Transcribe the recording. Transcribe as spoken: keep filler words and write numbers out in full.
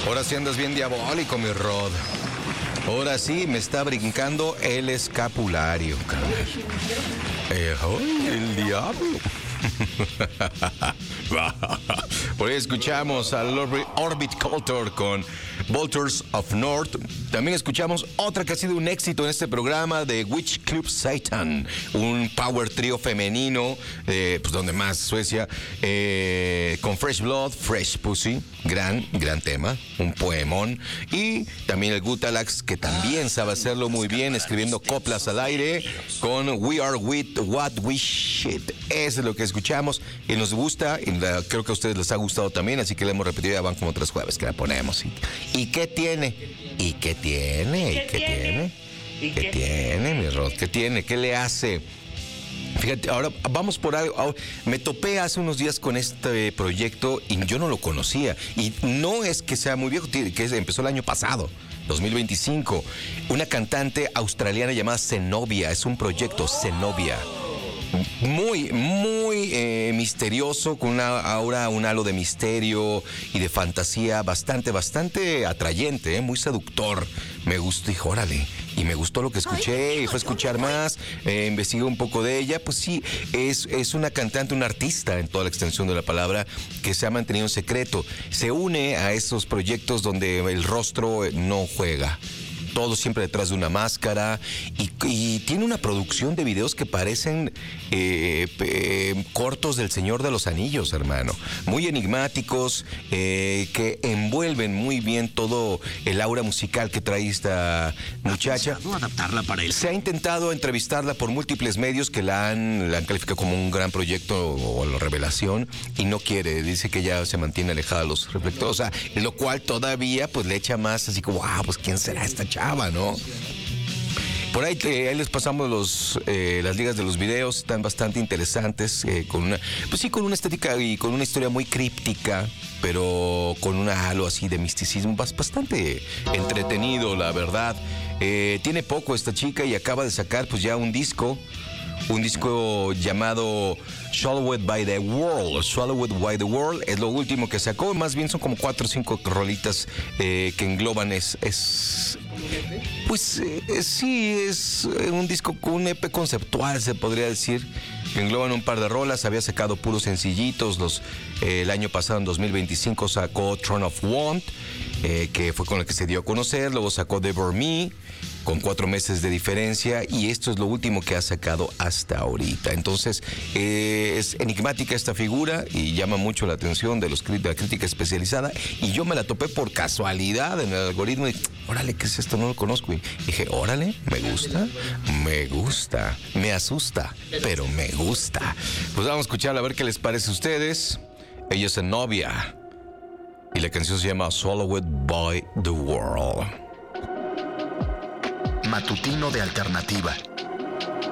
Ahora sí andas bien diabólico, mi Rod. Ahora sí me está brincando el escapulario, carnal. Eh, ¡ay, el diablo! Por ahí escuchamos al Orbit Culture con Vultures of North. También escuchamos otra que ha sido un éxito en este programa de Witch Club Satan, un power trio femenino, eh, pues donde más Suecia, eh, con Fresh Blood, Fresh Pussy, gran, gran tema, un poemón. Y también el Gutalax, que también sabe hacerlo muy bien, escribiendo coplas al aire con We Are With What We Shit. Eso es lo que escuchamos y nos gusta, y la, creo que a ustedes les ha gustado también, así que la hemos repetido, ya van como tres jueves que la ponemos. ¿Y, ¿y qué tiene? ¿Y qué tiene? ¿Y qué tiene? ¿Y qué tiene, mi Rod? ¿Qué tiene? ¿Qué le hace? Fíjate, ahora vamos por algo. Ahora, me topé hace unos días con este proyecto y yo no lo conocía. Y no es que sea muy viejo, que empezó el año pasado, dos mil veinticinco. Una cantante australiana llamada Zenobia. Es un proyecto, Zenobia. Muy, muy eh, misterioso, con una aura, un halo de misterio y de fantasía bastante, bastante atrayente, eh, muy seductor. Me gustó, dije, órale, y me gustó lo que escuché, y fue a escuchar más, eh, investigué un poco de ella. Pues sí, es, es una cantante, una artista en toda la extensión de la palabra, que se ha mantenido en secreto. Se une a esos proyectos donde el rostro no juega. Todo siempre detrás de una máscara y, y tiene una producción de videos que parecen eh, eh, cortos del Señor de los Anillos, hermano. Muy enigmáticos, eh, que envuelven muy bien todo el aura musical que trae esta muchacha. Adaptarla para él. Se ha intentado entrevistarla por múltiples medios que la han, la han calificado como un gran proyecto o la revelación y no quiere. Dice que ya se mantiene alejada de los reflectores, o sea, lo cual todavía pues le echa más así como, ah, pues ¿quién será esta chava? ¿No? Por ahí, eh, ahí les pasamos los, eh, las ligas de los videos, están bastante interesantes, eh, con una, pues sí, con una estética y con una historia muy críptica, pero con un halo así de misticismo, bastante entretenido, la verdad. Eh, tiene poco esta chica y acaba de sacar pues ya un disco, un disco llamado Swallowed by the World. Swallowed by the World es lo último que sacó. Más bien son como cuatro o cinco rolitas eh, que engloban es, es pues eh, sí, es un disco con un E P conceptual, se podría decir. Engloban un par de rolas. Había sacado puros sencillitos. Los, eh, el año pasado, en dos mil veinticinco, sacó Throne of Want, eh, que fue con el que se dio a conocer. Luego sacó Devour Me, con cuatro meses de diferencia, y esto es lo último que ha sacado hasta ahorita. Entonces, eh, es enigmática esta figura y llama mucho la atención de, los, de la crítica especializada, y yo me la topé por casualidad en el algoritmo y, órale, ¿qué es esto? No lo conozco. Y dije, órale, me gusta, me gusta, me asusta, pero me gusta. Pues vamos a escucharla a ver qué les parece a ustedes. Ella es Zenobia y la canción se llama Swallowed by the World. Matutino de Alternativa.